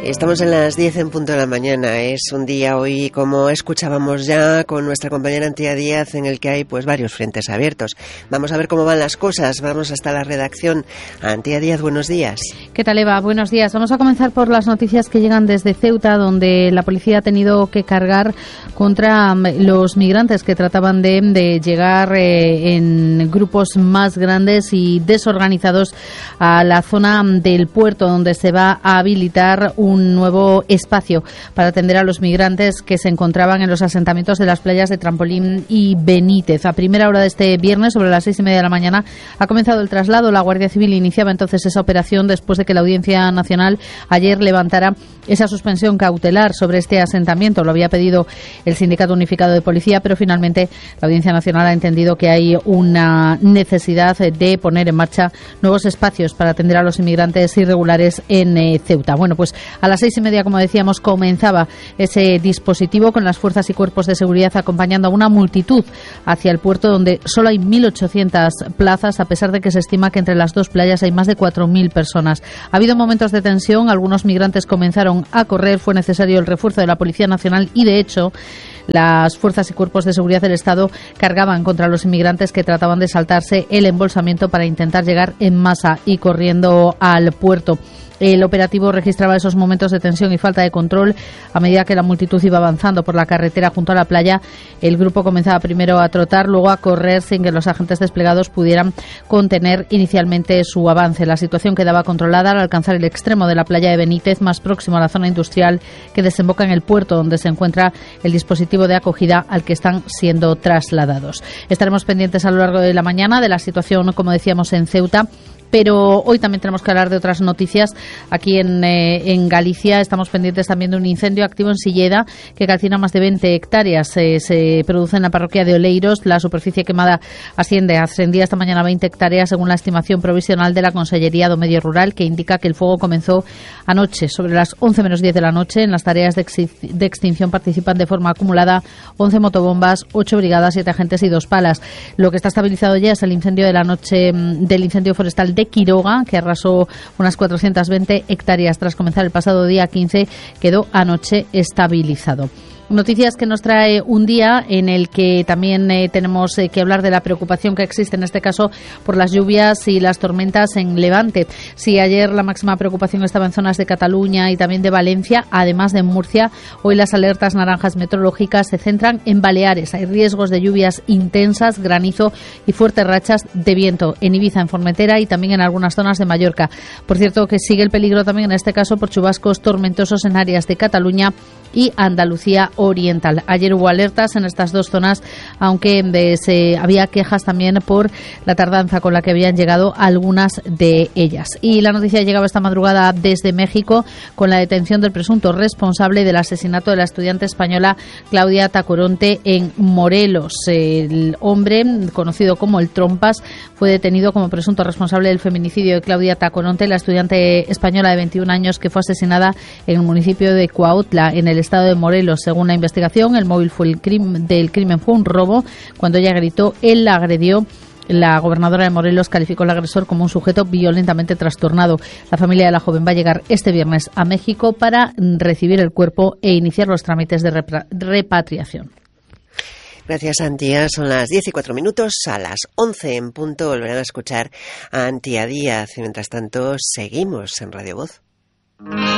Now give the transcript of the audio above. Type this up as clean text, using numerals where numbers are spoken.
Estamos en las 10 en punto de la mañana. Es un día hoy, como escuchábamos ya con nuestra compañera Antía Díaz, en el que hay pues varios frentes abiertos. Vamos a ver cómo van las cosas. Vamos hasta la redacción. Antía Díaz, buenos días. ¿Qué tal, Eva? Buenos días. Vamos a comenzar por las noticias que llegan desde Ceuta, donde la policía ha tenido que cargar contra los migrantes que trataban de llegar en grupos más grandes y desorganizados a la zona del puerto, donde se va a habilitar un nuevo espacio para atender a los migrantes que se encontraban en los asentamientos de las playas de Trampolín y Benítez. A primera hora de este viernes, sobre las 6:30 de la mañana, ha comenzado el traslado. La Guardia Civil iniciaba entonces esa operación después de que la Audiencia Nacional ayer levantara esa suspensión cautelar sobre este asentamiento. Lo había pedido el Sindicato Unificado de Policía, pero finalmente la Audiencia Nacional ha entendido que hay una necesidad de poner en marcha nuevos espacios para atender a los inmigrantes irregulares en Ceuta. Bueno, pues a las 6:30, como decíamos, comenzaba ese dispositivo con las fuerzas y cuerpos de seguridad acompañando a una multitud hacia el puerto, donde solo hay 1.800 plazas, a pesar de que se estima que entre las dos playas hay más de 4.000 personas. Ha habido momentos de tensión, algunos migrantes comenzaron a correr, fue necesario el refuerzo de la Policía Nacional y, de hecho, las fuerzas y cuerpos de seguridad del Estado cargaban contra los inmigrantes que trataban de saltarse el embolsamiento para intentar llegar en masa y corriendo al puerto. El operativo registraba esos momentos de tensión y falta de control. A medida que la multitud iba avanzando por la carretera junto a la playa, el grupo comenzaba primero a trotar, luego a correr sin que los agentes desplegados pudieran contener inicialmente su avance. La situación quedaba controlada al alcanzar el extremo de la playa de Benítez, más próximo a la zona industrial que desemboca en el puerto, donde se encuentra el dispositivo de acogida al que están siendo trasladados. Estaremos pendientes a lo largo de la mañana de la situación, como decíamos, en Ceuta. Pero hoy también tenemos que hablar de otras noticias. Aquí en Galicia estamos pendientes también de un incendio activo en Silleda que calcina más de 20 hectáreas. Se produce en la parroquia de Oleiros. La superficie quemada ascendía esta mañana a 20 hectáreas, según la estimación provisional de la Consellería do Medio Rural, que indica que el fuego comenzó anoche, sobre las 11 menos 10 de la noche. En las tareas de extinción participan de forma acumulada 11 motobombas, 8 brigadas, 7 agentes y 2 palas. Lo que está estabilizado ya es el incendio de la noche del incendio forestal de Quiroga, que arrasó unas 420 hectáreas tras comenzar el pasado día 15, quedó anoche estabilizado. Noticias que nos trae un día en el que también tenemos que hablar de la preocupación que existe, en este caso, por las lluvias y las tormentas en Levante. Si ayer la máxima preocupación estaba en zonas de Cataluña y también de Valencia, además de en Murcia, hoy las alertas naranjas meteorológicas se centran en Baleares. Hay riesgos de lluvias intensas, granizo y fuertes rachas de viento en Ibiza, en Formentera y también en algunas zonas de Mallorca. Por cierto, que sigue el peligro también en este caso por chubascos tormentosos en áreas de Cataluña y Andalucía Oriental. Ayer hubo alertas en estas dos zonas, aunque había quejas también por la tardanza con la que habían llegado algunas de ellas. Y la noticia llegaba esta madrugada desde México con la detención del presunto responsable del asesinato de la estudiante española Claudia Tacoronte en Morelos. El hombre, conocido como el Trompas, fue detenido como presunto responsable del feminicidio de Claudia Tacoronte, la estudiante española de 21 años que fue asesinada en el municipio de Cuautla, en el estado de Morelos. Según la investigación, el móvil del crimen fue un robo. Cuando ella gritó, él la agredió. La gobernadora de Morelos calificó al agresor como un sujeto violentamente trastornado. La familia de la joven va a llegar este viernes a México para recibir el cuerpo e iniciar los trámites de repatriación. Gracias, Antía. Son las 10:04. A las 11 en punto volverán a escuchar a Antía Díaz. Y mientras tanto, seguimos en Radio Voz.